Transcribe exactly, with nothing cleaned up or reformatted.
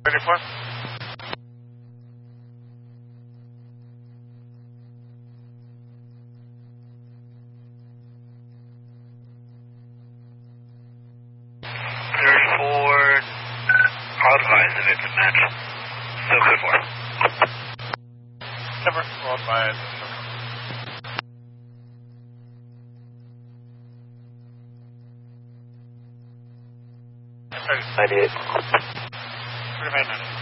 thirty-four. thirty-four, I'll advise if it's a match. So good for. Never, I'll advise. ninety-eight. Remain ninety-eight.